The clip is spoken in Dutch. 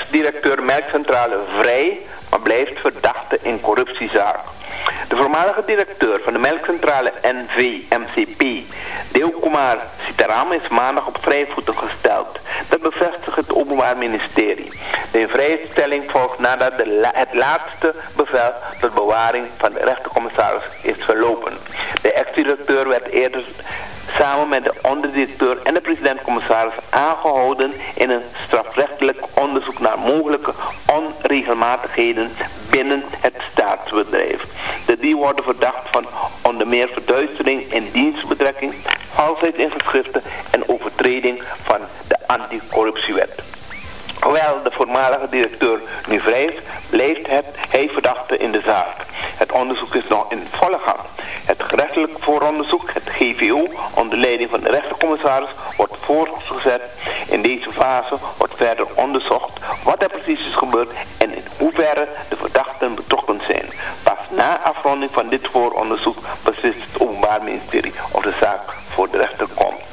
ex-directeur Melkcentrale vrij, maar blijft verdachte in corruptiezaak. De voormalige directeur van de Melkcentrale NV-MCP, Deokumar Sitaram, is maandag op vrijvoeten gesteld. Dat bevestigt het Openbaar Ministerie. De vrijstelling volgt nadat het laatste bevel tot bewaring van de rechtercommissaris is verlopen. De ex-directeur werd eerder samen met de onderdirecteur en de president-commissaris aangehouden in een strafrechtelijk onderzoek naar mogelijke onregelmatigheden binnen het staatsbedrijf. De drie worden verdacht van onder meer verduistering in dienstbetrekking, valsheid in geschriften en overtreding van de anticorruptiewet. Hoewel de voormalige directeur nu vrij is, blijft hij verdachte in de zaak. Het onderzoek is nog in volle gang. Het gerechtelijk vooronderzoek, het GVO, onder leiding van de rechtercommissaris, wordt voortgezet. In deze fase wordt verder onderzocht wat er precies is gebeurd en in hoeverre de verdachten betrokken zijn. Pas na afronding van dit vooronderzoek beslist het Openbaar Ministerie of de zaak voor de rechter komt.